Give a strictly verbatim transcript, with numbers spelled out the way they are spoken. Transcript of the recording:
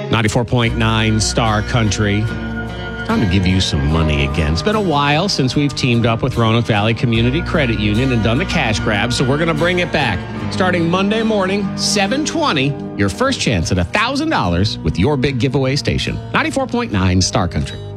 ninety-four point nine Star Country. Time to give you some money again. It's been a while since we've teamed up with Roanoke Valley Community Credit Union and done the cash grab, so we're going to bring it back. Starting Monday morning, seven twenty, your first chance at one thousand dollars with your big giveaway station. ninety-four point nine Star Country.